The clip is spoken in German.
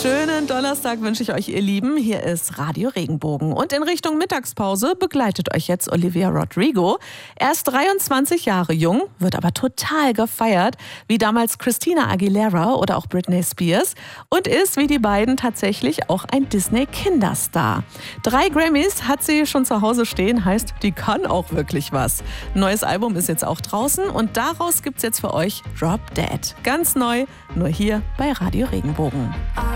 Schönen Donnerstag wünsche ich euch, ihr Lieben. Hier ist Radio Regenbogen. Und in Richtung Mittagspause begleitet euch jetzt Olivia Rodrigo. Er ist 23 Jahre jung, wird aber total gefeiert, wie damals Christina Aguilera oder auch Britney Spears. Und ist, wie die beiden, tatsächlich auch ein Disney-Kinderstar. 3 Grammys hat sie schon zu Hause stehen, heißt, die kann auch wirklich was. Ein neues Album ist jetzt auch draußen und daraus gibt's jetzt für euch Drop Dead. Ganz neu, nur hier bei Radio Regenbogen.